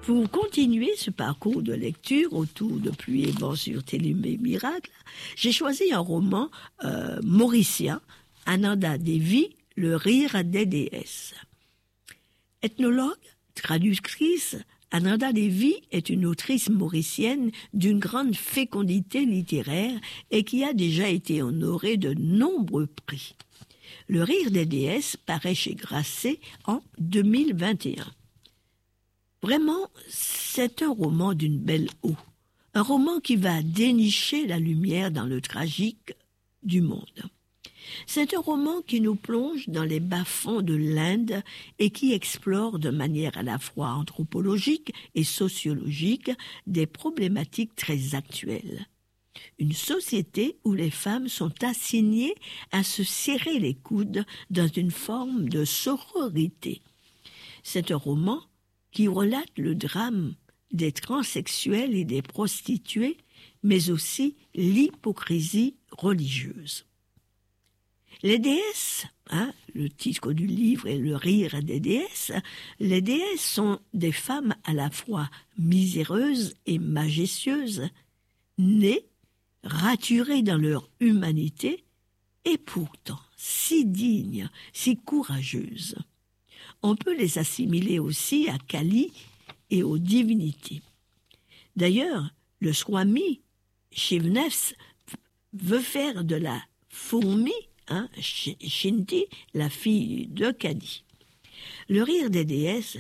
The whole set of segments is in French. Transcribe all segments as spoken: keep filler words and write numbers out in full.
Pour continuer ce parcours de lecture autour de Pluie et vent sur Télé Miracle, j'ai choisi un roman euh, mauricien, Ananda Devi, Le rire des déesses. Ethnologue, traductrice, Ananda Devi est une autrice mauricienne d'une grande fécondité littéraire et qui a déjà été honorée de nombreux prix. Le rire des déesses paraît chez Grasset en deux mille vingt et un. Vraiment, c'est un roman d'une belle eau. Un roman qui va dénicher la lumière dans le tragique du monde. C'est un roman qui nous plonge dans les bas-fonds de l'Inde et qui explore de manière à la fois anthropologique et sociologique des problématiques très actuelles. Une société où les femmes sont assignées à se serrer les coudes dans une forme de sororité. C'est un roman qui relate le drame des transsexuels et des prostituées, mais aussi l'hypocrisie religieuse. Les déesses, hein, le titre du livre est Le rire des déesses, les déesses sont des femmes à la fois miséreuses et majestueuses, nées, raturées dans leur humanité, et pourtant si dignes, si courageuses. On peut les assimiler aussi à Kali et aux divinités. D'ailleurs, le Swami Shivnes veut faire de la fourmi, hein, Shinti, la fille de Kali. Le rire des déesses,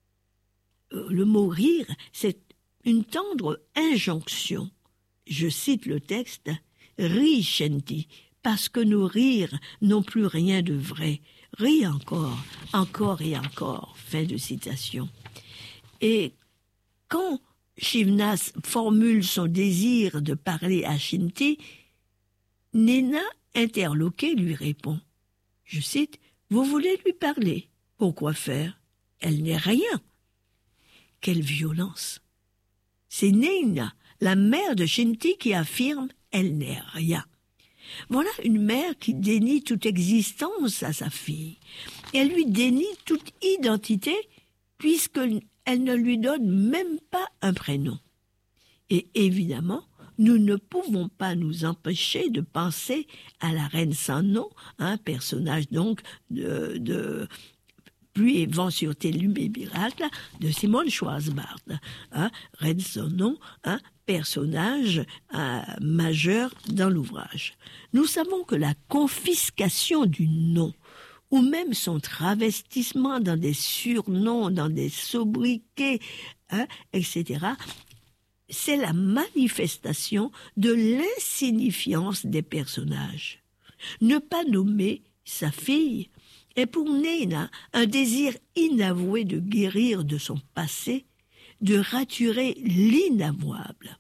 le mot rire, c'est une tendre injonction. Je cite le texte, « Ris, Shinti, parce que nos rires n'ont plus rien de vrai. Ris encore, encore et encore. » Fin de citation. Et quand Shivnas formule son désir de parler à Shinti, Nena, interloquée, lui répond, je cite, « Vous voulez lui parler? Pourquoi faire? Elle n'est rien. » Quelle violence! C'est Nena, la mère de Shinti, qui affirme « Elle n'est rien. » Voilà une mère qui dénie toute existence à sa fille. Elle lui dénie toute identité puisqu'elle ne lui donne même pas un prénom. Et évidemment, nous ne pouvons pas nous empêcher de penser à la reine sans nom, un personnage donc de, de Pluie et vent sur Télé Miracle de Simone Schwarzbart. Hein, reine sans nom, un personnage euh, majeur dans l'ouvrage. Nous savons que la confiscation du nom, ou même son travestissement dans des surnoms, dans des sobriquets, hein, et cetera, c'est la manifestation de l'insignifiance des personnages. Ne pas nommer sa fille est pour Nena un désir inavoué de guérir de son passé, de raturer l'inavouable.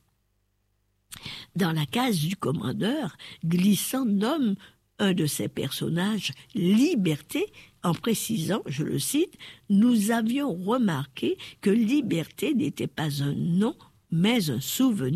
Dans la case du commandeur, Glissant nomme un de ses personnages Liberté, en précisant, je le cite, « Nous avions remarqué que Liberté n'était pas un nom, mais un souvenir. »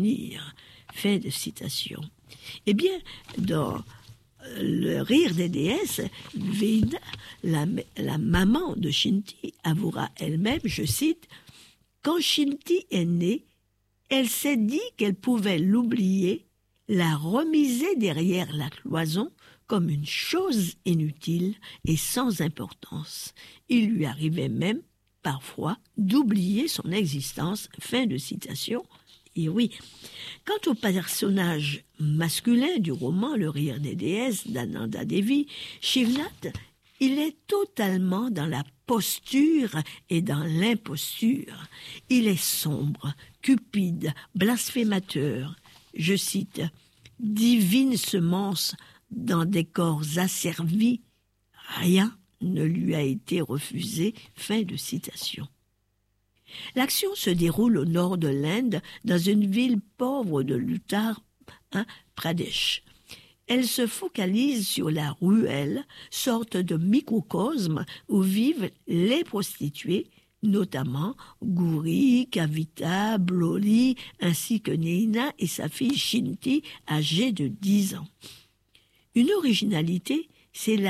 Fin de citation. Eh bien, dans Le rire des déesses, Veena, la, la maman de Shinti, avouera elle-même, je cite, « Quand Shinti est née, elle s'est dit qu'elle pouvait l'oublier, la remiser derrière la cloison comme une chose inutile et sans importance. Il lui arrivait même, parfois, d'oublier son existence. » Fin de citation. Et oui, quant au personnage masculin du roman Le rire des déesses d'Ananda Devi, Shivnath, il est totalement dans la posture et dans l'imposture. Il est sombre, cupide, blasphémateur. Je cite, « Divine semence dans des corps asservis, rien ne lui a été refusé. » Fin de citation. L'action se déroule au nord de l'Inde, dans une ville pauvre de l'Uttar hein, Pradesh. Elle se focalise sur la ruelle, sorte de microcosme où vivent les prostituées, notamment Gouri, Kavita, Bloli, ainsi que Nena et sa fille Shinti, âgée de dix ans. Une originalité, c'est la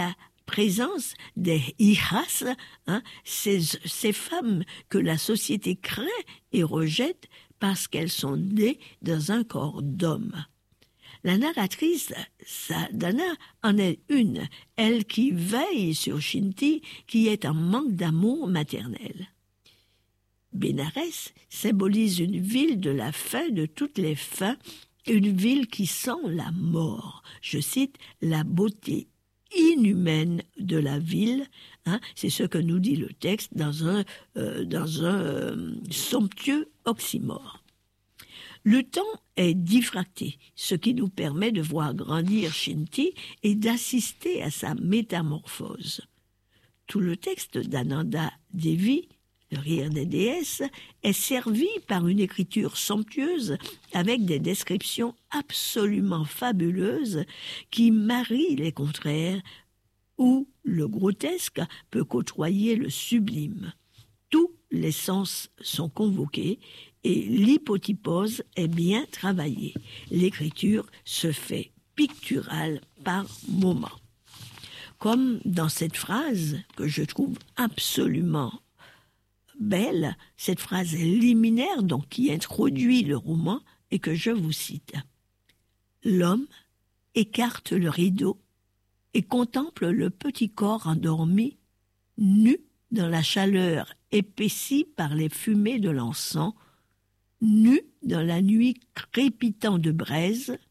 présence des hijas, hein, ces, ces femmes que la société craint et rejette parce qu'elles sont nées dans un corps d'homme. La narratrice, Sadhana, en est une, elle qui veille sur Shinti, qui est en manque d'amour maternel. Bénarès symbolise une ville de la fin de toutes les fins, une ville qui sent la mort. Je cite, la beauté inhumaine de la ville, hein, c'est ce que nous dit le texte dans un, euh, dans un euh, somptueux oxymore. Le temps est diffracté, ce qui nous permet de voir grandir Shinti et d'assister à sa métamorphose. Tout le texte d'Ananda Devi, le rire des déesses, est servi par une écriture somptueuse avec des descriptions absolument fabuleuses qui marient les contraires, où le grotesque peut côtoyer le sublime. Tous les sens sont convoqués et l'hypotypose est bien travaillée. L'écriture se fait picturale par moments. Comme dans cette phrase que je trouve absolument belle, cette phrase liminaire donc qui introduit le roman et que je vous cite. L'homme écarte le rideau et contemple le petit corps endormi, nu dans la chaleur épaissie par les fumées de l'encens, nu dans la nuit crépitant de braise,